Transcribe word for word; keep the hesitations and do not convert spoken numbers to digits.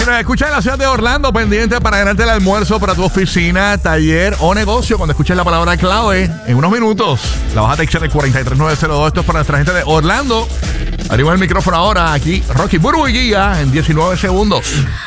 nos escuchas en la ciudad de Orlando, pendiente para ganarte el almuerzo para tu oficina, taller o negocio, cuando escuches la palabra clave en unos minutos, la vas a textear el cuatro tres nueve cero dos. Esto es para nuestra gente de Orlando. Abrimos el micrófono ahora aquí, Rocky Burbu y Giga, en diecinueve segundos.